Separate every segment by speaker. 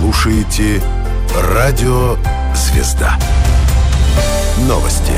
Speaker 1: слушаете Радио Звезда. Новости.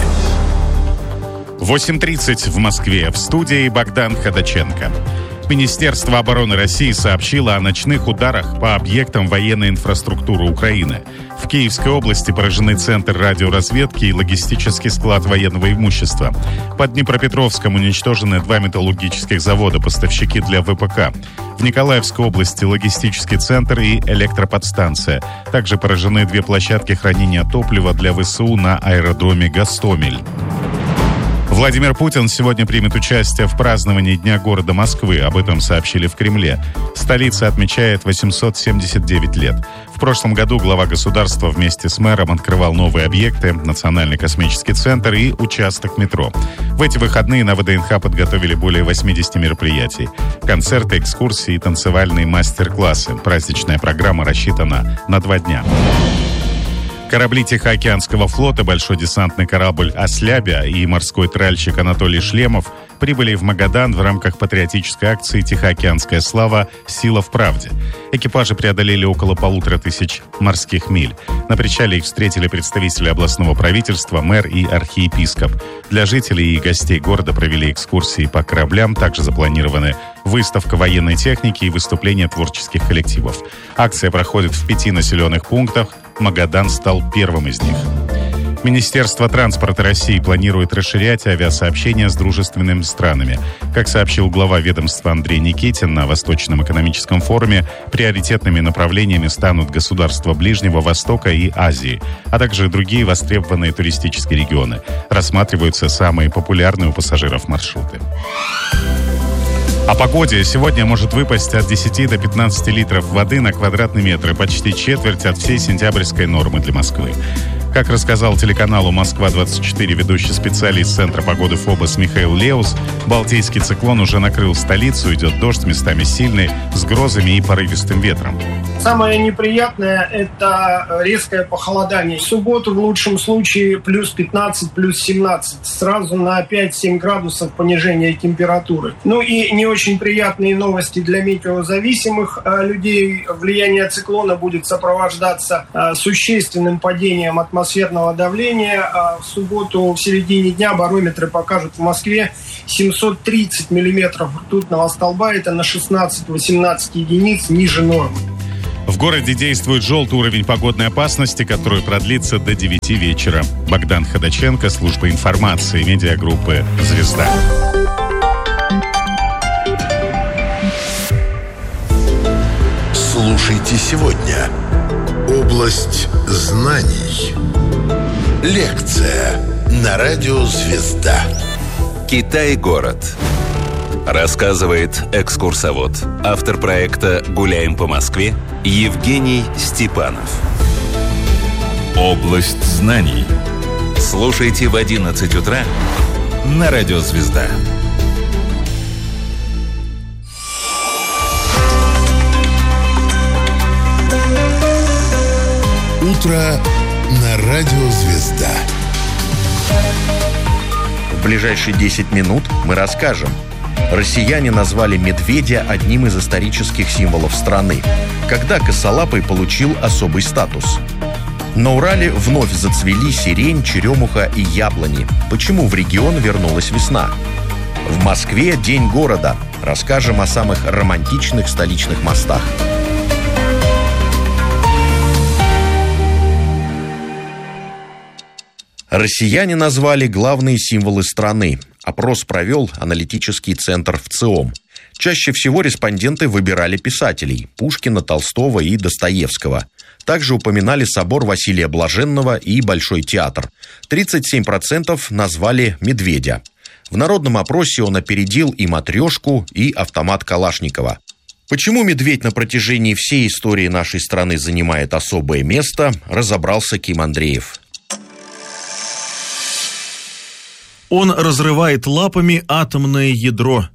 Speaker 2: 8:30 в Москве. В студии Богдан Ходаченко. Министерство обороны России сообщило о ночных ударах по объектам военной инфраструктуры Украины. В Киевской области поражены центр радиоразведки и логистический склад военного имущества. Под Днепропетровском уничтожены 2 металлургических завода, поставщики для ВПК. В Николаевской области логистический центр и электроподстанция. Также поражены 2 площадки хранения топлива для ВСУ на аэродроме Гостомель. Владимир Путин сегодня примет участие в праздновании Дня города Москвы. Об этом сообщили в Кремле. Столица отмечает 879 лет. В прошлом году глава государства вместе с мэром открывал новые объекты, Национальный космический центр и участок метро. В эти выходные на ВДНХ подготовили более 80 мероприятий. Концерты, экскурсии и танцевальные мастер-классы. Праздничная программа рассчитана на 2 дня. Корабли Тихоокеанского флота, большой десантный корабль «Ослябя» и морской тральщик Анатолий Шлемов прибыли в Магадан в рамках патриотической акции «Тихоокеанская слава. Сила в правде». Экипажи преодолели около 1500 морских миль. На причале их встретили представители областного правительства, мэр и архиепископ. Для жителей и гостей города провели экскурсии по кораблям. Также запланированы выставка военной техники и выступления творческих коллективов. Акция проходит в 5 населенных пунктах. Магадан стал первым из них. Министерство транспорта России планирует расширять авиасообщение с дружественными странами. Как сообщил глава ведомства Андрей Никитин на Восточном экономическом форуме, приоритетными направлениями станут государства Ближнего Востока и Азии, а также другие востребованные туристические регионы. Рассматриваются самые популярные у пассажиров маршруты. О погоде. Сегодня может выпасть от 10 до 15 литров воды на квадратный метр, почти четверть от всей сентябрьской нормы для Москвы. Как рассказал телеканалу «Москва-24» ведущий специалист Центра погоды ФОБОС Михаил Леус, Балтийский циклон уже накрыл столицу, идет дождь, местами сильный, с грозами и порывистым ветром.
Speaker 3: Самое неприятное – это резкое похолодание. В субботу в лучшем случае плюс 15, плюс 17. Сразу на 5-7 градусов понижения температуры. Ну и не очень приятные новости для метеозависимых людей. Влияние циклона будет сопровождаться существенным падением атмосферного давления. В субботу в середине дня барометры покажут в Москве 730 миллиметров ртутного столба. Это на 16-18 единиц ниже нормы.
Speaker 2: В городе действует желтый уровень погодной опасности, который продлится до 9 вечера. Богдан Ходаченко, служба информации, медиагруппы «Звезда».
Speaker 1: Слушайте сегодня. Область знаний. Лекция на Радио Звезда.
Speaker 4: Китай-город. Рассказывает экскурсовод, автор проекта «Гуляем по Москве» Евгений Степанов. Область знаний. Слушайте в 11 утра на Радио Звезда.
Speaker 1: Утро на Радио Звезда.
Speaker 5: В ближайшие 10 минут мы расскажем. Россияне назвали медведя одним из исторических символов страны. Когда косолапый получил особый статус? На Урале вновь зацвели сирень, черемуха и яблони. Почему в регион вернулась весна? В Москве День города. Расскажем о самых романтичных столичных мостах. Россияне назвали главные символы страны. Опрос провел аналитический центр ВЦИОМ. Чаще всего респонденты выбирали писателей – Пушкина, Толстого и Достоевского. Также упоминали собор Василия Блаженного и Большой театр. 37% назвали медведя. В народном опросе он опередил и матрешку, и автомат Калашникова. Почему медведь на протяжении всей истории нашей страны занимает особое место, разобрался Ким Андреев.
Speaker 6: Он разрывает лапами атомное ядро,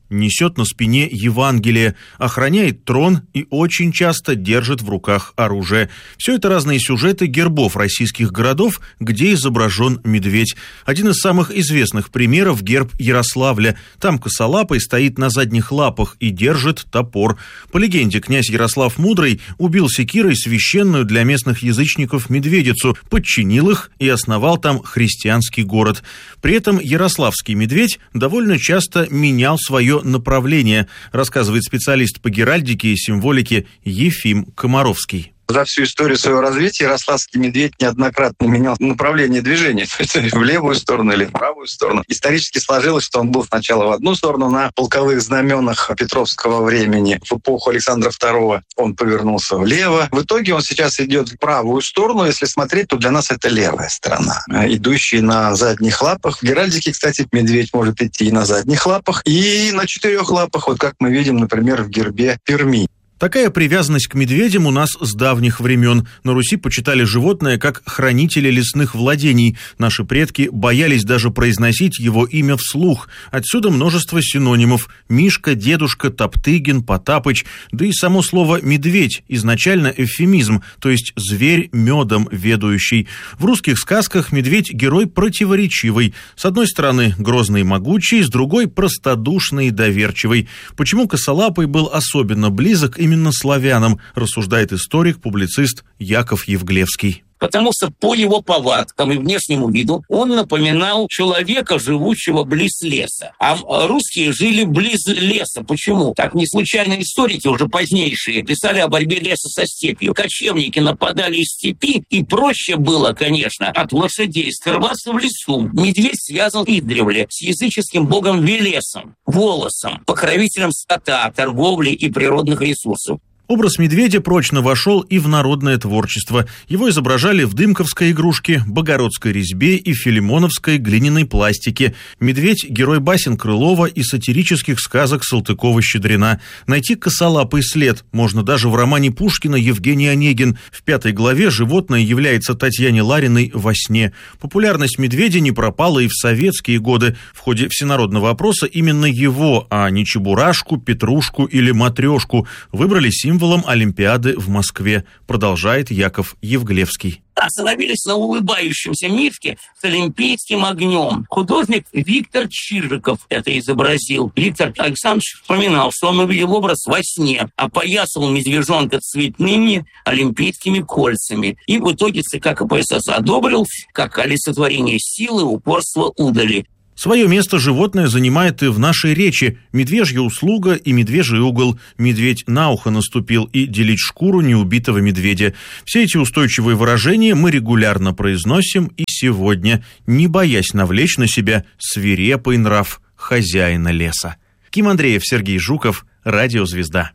Speaker 6: несет на спине Евангелие, охраняет трон и очень часто держит в руках оружие. Все это разные сюжеты гербов российских городов, где изображен медведь. Один из самых известных примеров — герб Ярославля. Там косолапый стоит на задних лапах и держит топор. По легенде, князь Ярослав Мудрый убил секирой священную для местных язычников медведицу, подчинил их и основал там христианский город. При этом ярославский медведь довольно часто менял свое направление, рассказывает специалист по геральдике и символике Ефим Комаровский.
Speaker 7: За всю историю своего развития ярославский медведь неоднократно менял направление движения, то есть в левую сторону или в правую сторону. Исторически сложилось, что он был сначала в одну сторону на полковых знаменах Петровского времени. В эпоху Александра II он повернулся влево. В итоге он сейчас идет в правую сторону. Если смотреть, то для нас это левая сторона, идущий на задних лапах. В геральдике, кстати, медведь может идти и на задних лапах, и на 4 лапах, вот как мы видим, например, в гербе Перми.
Speaker 6: Такая привязанность к медведям у нас с давних времен. На Руси почитали животное как хранителя лесных владений. Наши предки боялись даже произносить его имя вслух. Отсюда множество синонимов: Мишка, Дедушка, Топтыгин, Потапыч. Да и само слово «медведь» изначально эвфемизм, то есть зверь медом ведающий. В русских сказках медведь — герой противоречивый. С одной стороны грозный и могучий, с другой — простодушный и доверчивый. Почему косолапый был особенно близок именно славянам, рассуждает историк-публицист Яков Евглевский.
Speaker 8: Потому что по его повадкам и внешнему виду он напоминал человека, живущего близ леса. А русские жили близ леса. Почему? Так не случайно историки, уже позднейшие, писали о борьбе леса со степью. Кочевники нападали из степи, и проще было, конечно, от лошадей скрываться в лесу. Медведь связан издревле с языческим богом Велесом, Волосом, покровителем скота, торговли и природных ресурсов.
Speaker 6: Образ медведя прочно вошел и в народное творчество. Его изображали в дымковской игрушке, богородской резьбе и филимоновской глиняной пластике. Медведь — герой басен Крылова и сатирических сказок Салтыкова-Щедрина. Найти косолапый след можно даже в романе Пушкина «Евгений Онегин». В 5 главе животное является Татьяне Лариной во сне. Популярность медведя не пропала и в советские годы. В ходе всенародного опроса именно его, а не Чебурашку, Петрушку или Матрешку, выбрали символом Олимпиады в Москве, продолжает Яков Евглевский.
Speaker 8: Остановились на улыбающемся мишке с олимпийским огнем. Художник Виктор Чижиков это изобразил. Виктор Александрович вспоминал, что он увидел образ во сне, опоясал медвежонка цветными олимпийскими кольцами. И в итоге ЦК КПСС одобрил как олицетворение силы, упорства, удали.
Speaker 6: Свое место животное занимает и в нашей речи. Медвежья услуга и медвежий угол. Медведь на ухо наступил и делить шкуру неубитого медведя. Все эти устойчивые выражения мы регулярно произносим и сегодня, не боясь навлечь на себя свирепый нрав хозяина леса. Ким Андреев, Сергей Жуков, Радио Звезда.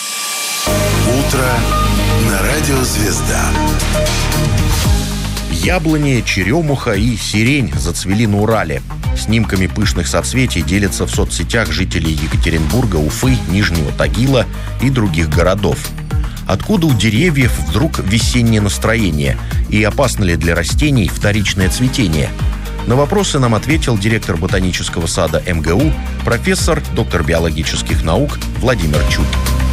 Speaker 1: Утро на Радио Звезда.
Speaker 5: Яблони, черемуха и сирень зацвели на Урале. Снимками пышных соцветий делятся в соцсетях жители Екатеринбурга, Уфы, Нижнего Тагила и других городов. Откуда у деревьев вдруг весеннее настроение? И опасно ли для растений вторичное цветение? На вопросы нам ответил директор ботанического сада МГУ, профессор, доктор биологических наук Владимир Чуб.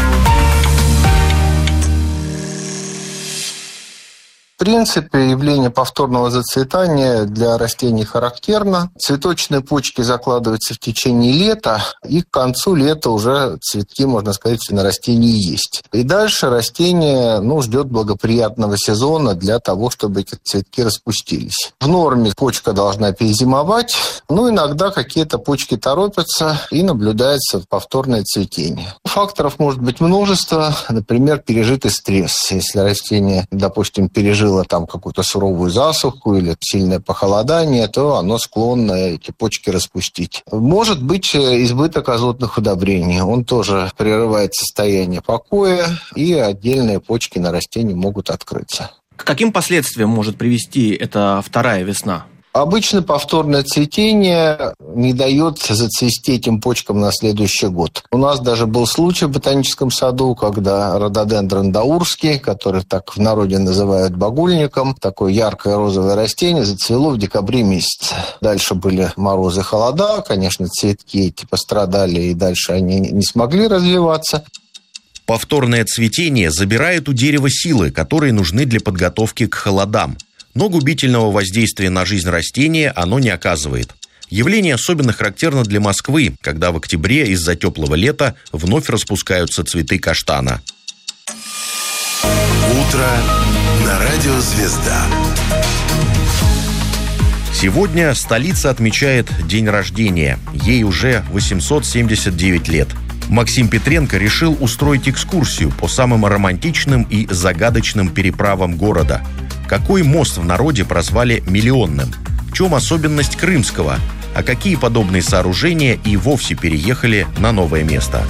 Speaker 9: В принципе, явление повторного зацветания для растений характерно. Цветочные почки закладываются в течение лета, и к концу лета уже цветки, можно сказать, на растении есть. И дальше растение ждет благоприятного сезона для того, чтобы эти цветки распустились. В норме почка должна перезимовать, иногда какие-то почки торопятся, и наблюдается повторное цветение. Факторов может быть множество, например, пережитый стресс. Если растение, допустим, пережило там какую-то суровую засуху или сильное похолодание, то оно склонно эти почки распустить. Может быть избыток азотных удобрений. Он тоже прерывает состояние покоя, и отдельные почки на растении могут открыться.
Speaker 10: К каким последствиям может привести эта вторая весна?
Speaker 9: Обычно повторное цветение не дает зацвести этим почкам на следующий год. У нас даже был случай в ботаническом саду, когда рододендрон даурский, который так в народе называют багульником, такое яркое розовое растение, зацвело в декабре месяце. Дальше были морозы, холода, конечно, цветки эти пострадали, и дальше они не смогли развиваться.
Speaker 5: Повторное цветение забирает у дерева силы, которые нужны для подготовки к холодам. Но губительного воздействия на жизнь растения оно не оказывает. Явление особенно характерно для Москвы, когда в октябре из-за теплого лета вновь распускаются цветы каштана.
Speaker 1: Утро на радио «Звезда».
Speaker 5: Сегодня столица отмечает день рождения. Ей уже 879 лет. Максим Петренко решил устроить экскурсию по самым романтичным и загадочным переправам города. Какой мост в народе прозвали «миллионным»? В чем особенность Крымского? А какие подобные сооружения и вовсе переехали на новое место?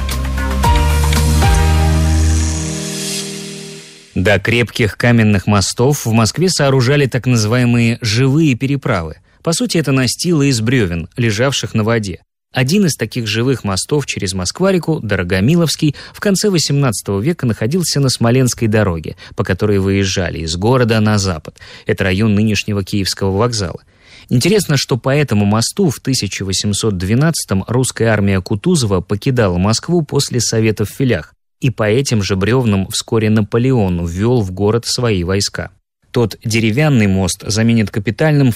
Speaker 10: До крепких каменных мостов в Москве сооружали так называемые «живые переправы». По сути, это настилы из бревен, лежавших на воде. Один из таких живых мостов через Москва-реку, Дорогомиловский, в конце XVIII века находился на Смоленской дороге, по которой выезжали из города на запад. Это район нынешнего Киевского вокзала. Интересно, что по этому мосту в 1812-м русская армия Кутузова покидала Москву после советов в Филях. И по этим же бревнам вскоре Наполеон ввел в город свои войска. Тот деревянный мост заменят капитальным в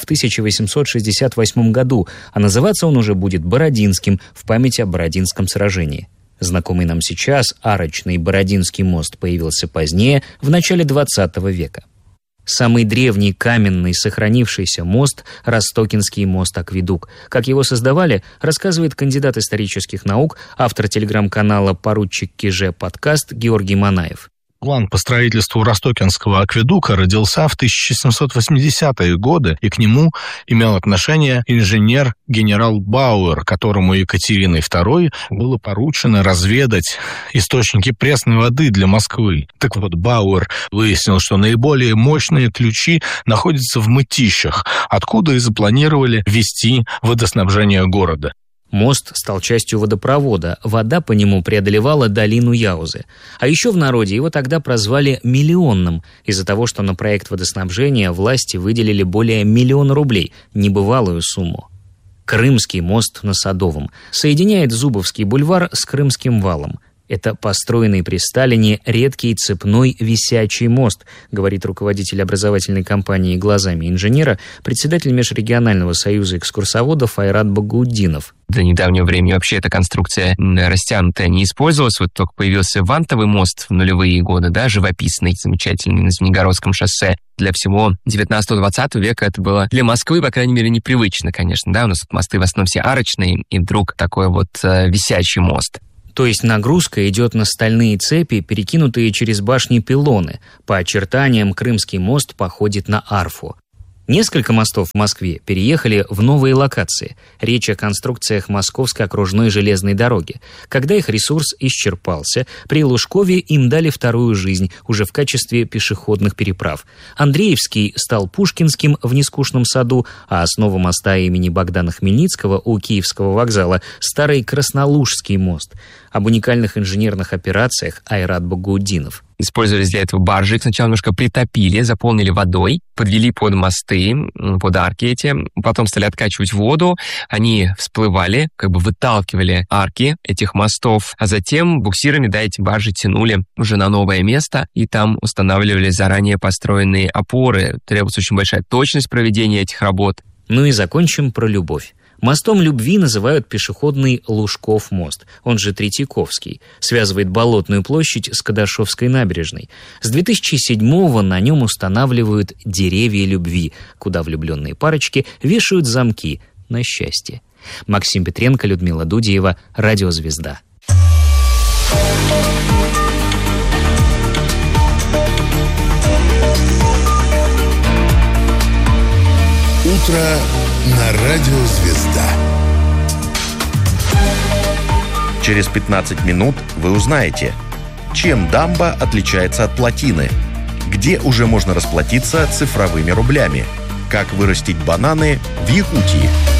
Speaker 10: 1868 году, а называться он уже будет Бородинским в память о Бородинском сражении. Знакомый нам сейчас арочный Бородинский мост появился позднее, в начале XX века. Самый древний каменный сохранившийся мост – Ростокинский мост-акведук. Как его создавали, рассказывает кандидат исторических наук, автор телеграм-канала «Поручик Киже подкаст» Георгий Манаев.
Speaker 11: План по строительству Ростокинского акведука родился в 1780-е годы, и к нему имел отношение инженер-генерал Бауэр, которому Екатериной II было поручено разведать источники пресной воды для Москвы. Так вот, Бауэр выяснил, что наиболее мощные ключи находятся в Мытищах, откуда и запланировали вести водоснабжение города.
Speaker 10: Мост стал частью водопровода, вода по нему преодолевала долину Яузы. А еще в народе его тогда прозвали «миллионным» из-за того, что на проект водоснабжения власти выделили более 1 миллиона рублей, небывалую сумму. Крымский мост на Садовом соединяет Зубовский бульвар с Крымским валом. Это построенный при Сталине редкий цепной висячий мост, говорит руководитель образовательной компании «Глазами инженера», председатель Межрегионального союза экскурсоводов Айрат Багаутдинов.
Speaker 12: До недавнего времени вообще эта конструкция растянутая не использовалась. Вот только появился вантовый мост в нулевые годы, да, живописный, замечательный, на Звенигородском шоссе. Для всего 19-20 века это было для Москвы, по крайней мере, непривычно, конечно, да, у нас тут мосты в основном все арочные, и вдруг такой вот висячий мост.
Speaker 10: То есть нагрузка идет на стальные цепи, перекинутые через башни-пилоны. По очертаниям Крымский мост походит на арфу. Несколько мостов в Москве переехали в новые локации. Речь о конструкциях Московской окружной железной дороги. Когда их ресурс исчерпался, при Лужкове им дали вторую жизнь, уже в качестве пешеходных переправ. Андреевский стал Пушкинским в Нескучном саду, а основа моста имени Богдана Хмельницкого у Киевского вокзала – старый Краснолужский мост. Об уникальных инженерных операциях Айрат Багаутдинов.
Speaker 12: Использовались для этого баржи, их сначала немножко притопили, заполнили водой, подвели под мосты, под арки эти, потом стали откачивать воду, они всплывали, как бы выталкивали арки этих мостов, а затем буксирами, да, эти баржи тянули уже на новое место, и там устанавливали заранее построенные опоры. Требуется очень большая точность проведения этих работ.
Speaker 10: Ну и закончим про любовь. Мостом любви называют пешеходный Лужков мост, он же Третьяковский, связывает Болотную площадь с Кадашовской набережной. С 2007-го на нем устанавливают деревья любви, куда влюбленные парочки вешают замки на счастье. Максим Петренко, Людмила Дудиева, Радиозвезда.
Speaker 1: Утро на радио «Звезда».
Speaker 5: Через 15 минут вы узнаете, чем дамба отличается от плотины, где уже можно расплатиться цифровыми рублями Как вырастить бананы в Якутии.